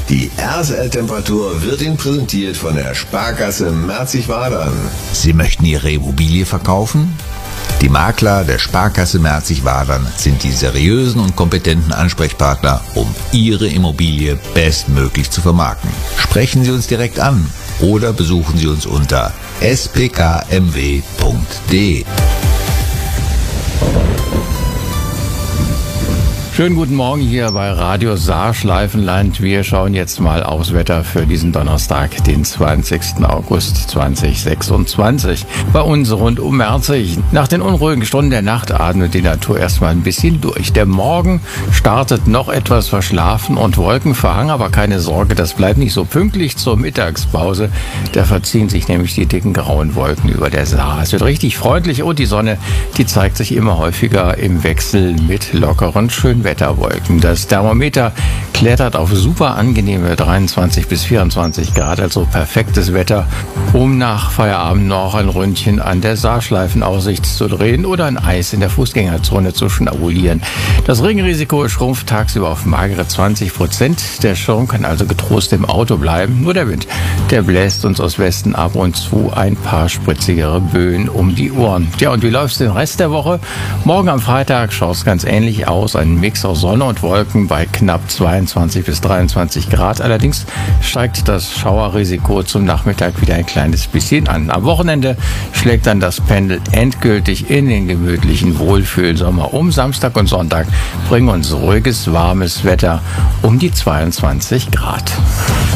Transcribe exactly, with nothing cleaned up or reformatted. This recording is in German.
Die R S L-Temperatur wird Ihnen präsentiert von der Sparkasse Merzig-Wadern. Sie möchten Ihre Immobilie verkaufen? Die Makler der Sparkasse Merzig-Wadern sind die seriösen und kompetenten Ansprechpartner, um Ihre Immobilie bestmöglich zu vermarkten. Sprechen Sie uns direkt an oder besuchen Sie uns unter s p k m w punkt d e. Schönen guten Morgen hier bei Radio Saarschleifenland. Wir schauen jetzt mal aufs Wetter für diesen Donnerstag, den zwanzigsten August zweitausendsechsundzwanzig. Bei uns rund um Merzig. Nach den unruhigen Stunden der Nacht atmet die Natur erstmal ein bisschen durch. Der Morgen startet noch etwas verschlafen und wolkenverhangen, aber keine Sorge, das bleibt nicht so pünktlich zur Mittagspause. Da verziehen sich nämlich die dicken grauen Wolken über der Saar. Es wird richtig freundlich und die Sonne, die zeigt sich immer häufiger im Wechsel mit lockeren, schönen Wetterwolken. Das Thermometer klettert auf super angenehme dreiundzwanzig bis vierundzwanzig Grad, also perfektes Wetter, um nach Feierabend noch ein Ründchen an der Saarschleifenaussicht zu drehen oder ein Eis in der Fußgängerzone zu schnabulieren. Das Regenrisiko schrumpft tagsüber auf magere zwanzig Prozent. Der Schirm kann also getrost im Auto bleiben. Nur der Wind, der bläst uns aus Westen ab und zu ein paar spritzigere Böen um die Ohren. Tja, und wie läuft's den Rest der Woche? Morgen am Freitag schaut's ganz ähnlich aus. Ein Mix aus Sonne und Wolken bei knapp zweiundzwanzig bis dreiundzwanzig Grad. Allerdings steigt das Schauerrisiko zum Nachmittag wieder ein kleines bisschen an. Am Wochenende schlägt dann das Pendel endgültig in den gemütlichen Wohlfühlsommer um. Samstag und Sonntag bringen uns ruhiges, warmes Wetter um die zweiundzwanzig Grad.